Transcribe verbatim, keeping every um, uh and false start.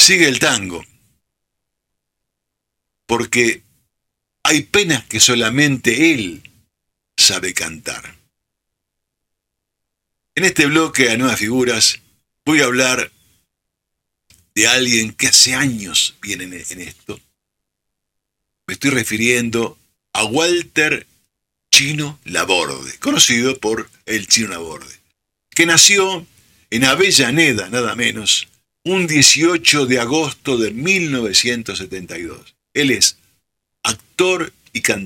Sigue el tango, porque hay penas que solamente él sabe cantar. En este bloque a Nuevas Figuras voy a hablar de alguien que hace años viene en esto. Me estoy refiriendo a Walter Chino Laborde, conocido por el Chino Laborde, que nació en Avellaneda, nada menos, un dieciocho de agosto de mil novecientos setenta y dos. Él es actor y cantante